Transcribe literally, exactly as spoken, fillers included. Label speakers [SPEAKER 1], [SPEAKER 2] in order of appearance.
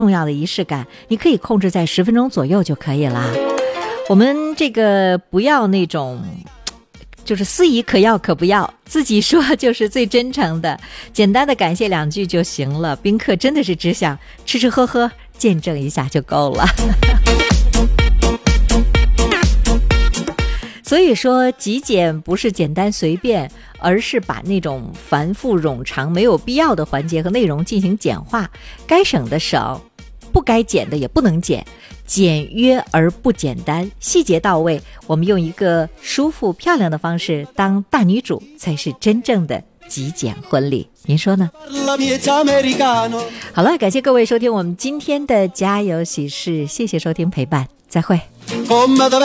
[SPEAKER 1] 重要的仪式感，你可以控制在十分钟左右就可以了。我们这个不要那种就是司仪可要可不要，自己说就是最真诚的，简单的感谢两句就行了。宾客真的是只想吃吃喝喝，见证一下就够了。所以说极简不是简单随便，而是把那种繁复冗长没有必要的环节和内容进行简化，该省的省，不该减的也不能减，简约而不简单，细节到位。我们用一个舒服漂亮的方式当大女主，才是真正的极简婚礼，您说呢？好了，感谢各位收听我们今天的家有喜事，谢谢收听陪伴，再会。